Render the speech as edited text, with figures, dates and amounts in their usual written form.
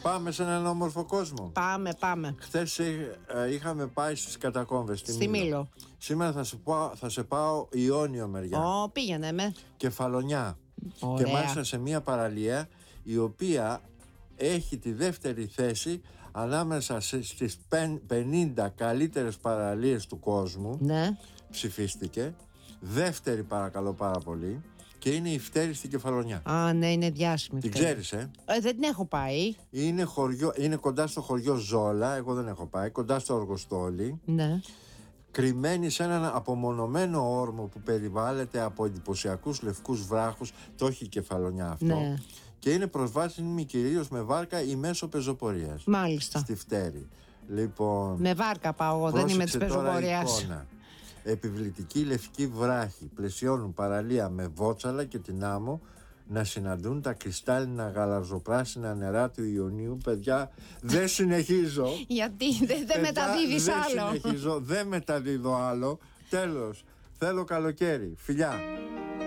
Πάμε σε έναν όμορφο κόσμο. Πάμε. Χθες είχαμε πάει στις Κατακόμβες στη Μήλο. Σήμερα θα σε πάω Ιόνιο μεριά. Πήγαινε με. Κεφαλονιά. Ωραία. Και μάλιστα σε μια παραλία η οποία έχει τη δεύτερη θέση ανάμεσα στις 50 καλύτερες παραλίες του κόσμου. Ναι. Ψηφίστηκε. Δεύτερη, παρακαλώ πάρα πολύ. Και είναι η Φτέρη στην Κεφαλονιά. Ναι, είναι διάσημη. Την ξέρεις, Δεν την έχω πάει. Είναι κοντά στο χωριό Ζόλα. Εγώ δεν έχω πάει. Κοντά στο Αργοστόλι. Ναι. Κρυμμένη σε έναν απομονωμένο όρμο που περιβάλλεται από εντυπωσιακούς λευκούς βράχους. Το έχει η Κεφαλονιά αυτό. Ναι. Και είναι προσβάσιμη κυρίως με βάρκα ή μέσω πεζοπορίας. Μάλιστα. Στη Φτέρη. Λοιπόν, με βάρκα πάω εγώ, δεν είμαι της πεζοπορίας. Επιβλητικοί λευκοί βράχοι πλαισιώνουν παραλία με Βότσαλα και την άμμο να συναντούν τα κρυστάλλινα γαλαζοπράσινα νερά του Ιωνίου. Παιδιά, δεν συνεχίζω. Γιατί δεν μεταδίδεις άλλο. Δεν μεταδίδω άλλο. Τέλος, θέλω καλοκαίρι. Φιλιά.